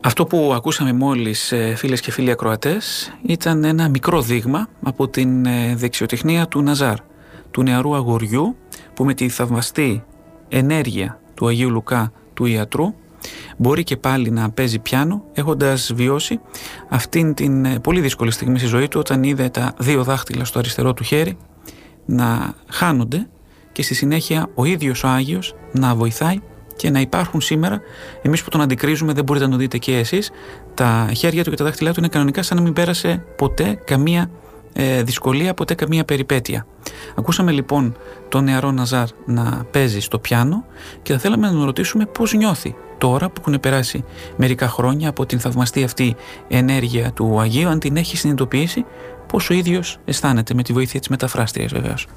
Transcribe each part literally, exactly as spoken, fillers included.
Αυτό που ακούσαμε μόλις, φίλες και φίλοι ακροατές, ήταν ένα μικρό δείγμα από την δεξιοτεχνία του Ναζάρ, του νεαρού αγοριού που με τη θαυμαστή ενέργεια του Αγίου Λουκά του ιατρού μπορεί και πάλι να παίζει πιάνο, έχοντας βιώσει αυτήν την πολύ δύσκολη στιγμή στη ζωή του, όταν είδε τα δύο δάχτυλα στο αριστερό του χέρι να χάνονται και στη συνέχεια ο ίδιος ο Άγιος να βοηθάει και να υπάρχουν σήμερα, εμείς που τον αντικρίζουμε, δεν μπορείτε να το δείτε και εσείς, τα χέρια του και τα δάχτυλά του είναι κανονικά σαν να μην πέρασε ποτέ καμία ε, δυσκολία, ποτέ καμία περιπέτεια. Ακούσαμε λοιπόν τον νεαρό Ναζάρ να παίζει στο πιάνο και θα θέλαμε να τον ρωτήσουμε πώς νιώθει τώρα που έχουν περάσει μερικά χρόνια από την θαυμαστή αυτή ενέργεια του Αγίου, αν την έχει συνειδητοποιήσει, πώς ο ίδιος αισθάνεται, με τη βοήθεια της μεταφράστριας βεβαίως.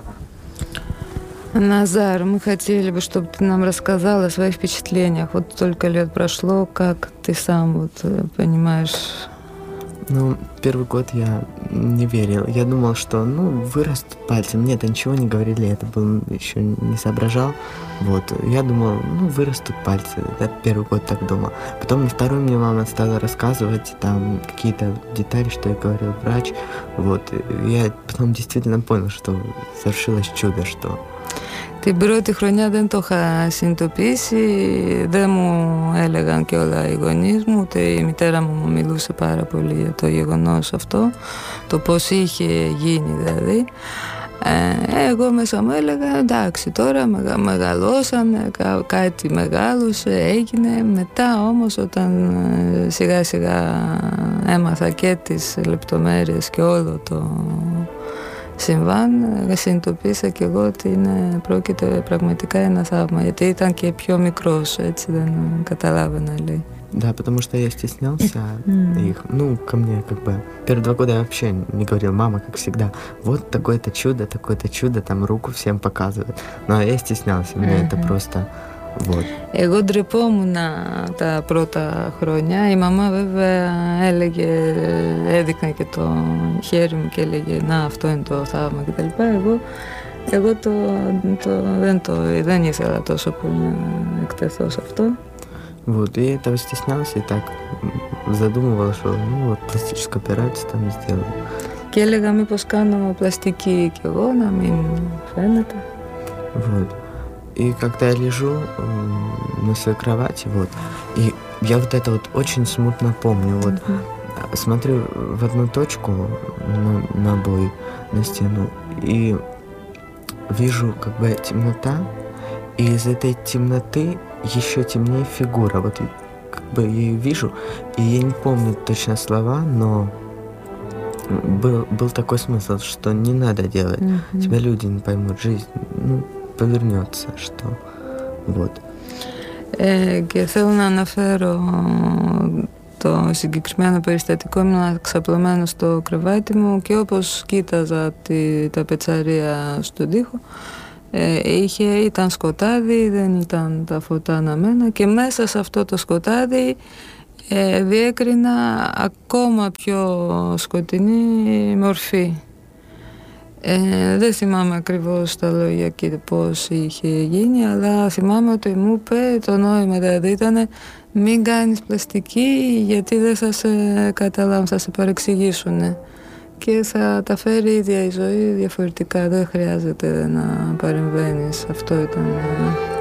Назар, мы хотели бы, чтобы ты нам рассказал о своих впечатлениях. Вот столько лет прошло, как ты сам вот понимаешь? Ну, первый год я не верил. Я думал, что, ну, вырастут пальцы. Мне это ничего не говорили, это был, еще не соображал. Вот, я думал, ну, вырастут пальцы. Я первый год так думал. Потом на второй мне мама стала рассказывать там какие-то детали, что я говорил врач. Вот, я потом действительно понял, что совершилось чудо, что... Την πρώτη χρονιά δεν το είχα συνειδητοποιήσει, δεν μου έλεγαν και όλα οι γονείς μου, ούτε η μητέρα μου μου μιλούσε πάρα πολύ για το γεγονός αυτό, το πώς είχε γίνει δηλαδή. Ε, εγώ μέσα μου έλεγα εντάξει, τώρα μεγα, μεγαλώσανε, κά, κάτι μεγάλωσε, έγινε. Μετά όμως όταν ε, σιγά σιγά έμαθα και τις λεπτομέρειες και όλο το συμβάν, συνειδητοποίησα και εγώ ότι είναι, πρόκειται πραγματικά ένα θαύμα, γιατί ήταν και πιο μικρός, έτσι δεν καταλάβαινα, λέει. Да, потому что я стеснялся их. Ну, ко мне как бы... Первые два года я вообще не говорил, мама, как всегда, вот такое-то чудо, такое-то чудо, там руку всем показывает. Но я стеснялся, мне это просто... Вот. Εγώ ντρεπόμουν τα πρώτα χρόνια. Η μαμά βέβαια έλεγε, έδειχνε και το χέρι μου και έλεγε να, αυτό είναι το θαύμα κτλ. Εγώ, εγώ το, το, δεν, το, δεν ήθελα τόσο πολύ να εκτεθώ σε αυτό. Вот, и этого стеснялся и так задумывал, что ну вот пластическую операцию там сделаю. Και έλεγα μήπως κάνω πλαστική κι εγώ, να μην φαίνεται. Вот. И когда я лежу э, на своей кровати, вот, и я вот это вот очень смутно помню, вот, uh-huh. смотрю в одну точку на, на обои, на стену, и вижу как бы темнота, и из этой темноты еще темнее фигура, вот как бы я ее вижу, и я не помню точно слова, но был, был такой смысл, что не надо делать, uh-huh. тебя люди не поймут, жизнь, ну, повернется, что вот. Ε, και θέλω να αναφέρω το συγκεκριμένο περιστατικό. Ήμουν ξαπλωμένο στο κρεβάτι μου και όπως κοίταζα τη, τα πετσαρία στον τοίχο, ε, είχε, ήταν σκοτάδι, δεν ήταν τα φωτά αναμένα και μέσα σε αυτό το σκοτάδι ε, διέκρινα ακόμα πιο σκοτεινή μορφή. Ε, δεν θυμάμαι ακριβώς τα λόγια και πώς είχε γίνει, αλλά θυμάμαι ότι μου είπε το νόημα, δηλαδή ήταν μην κάνεις πλαστική γιατί δεν θα σε καταλάβουν, θα σε παρεξηγήσουν και θα τα φέρει η ίδια η ζωή διαφορετικά, δεν χρειάζεται να παρεμβαίνεις. Αυτό ήταν